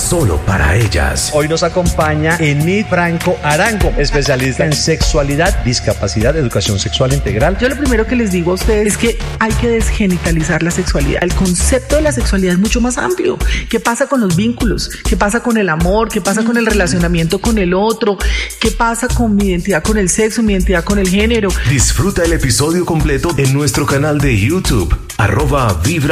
solo para ellas. Hoy nos acompaña Enid Franco Arango, especialista en sexualidad, discapacidad, educación sexual integral. Yo lo primero que les digo a ustedes es que hay que desgenitalizar la sexualidad. El concepto de la sexualidad es mucho más amplio. ¿Qué pasa con los vínculos? ¿Qué pasa con el amor? ¿Qué pasa con el relacionamiento con el otro? ¿Qué pasa con mi identidad con el sexo, mi identidad con el género? Disfruta el episodio completo en nuestro canal de YouTube, @Vibra